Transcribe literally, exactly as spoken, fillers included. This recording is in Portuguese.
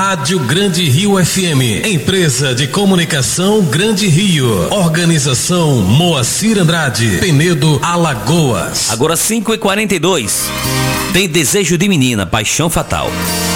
Rádio Grande Rio F M, empresa de comunicação Grande Rio, organização Moacir Andrade, Penedo, Alagoas. Agora cinco e quarenta e dois. Tem Desejo de Menina, Paixão Fatal.